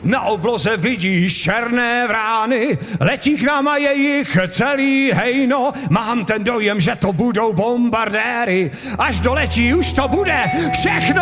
Na obloze vidíš černé vrány, letí k nám a je jich celý hejno. Mám ten dojem, že to budou bombardéry, až doletí, už to bude všechno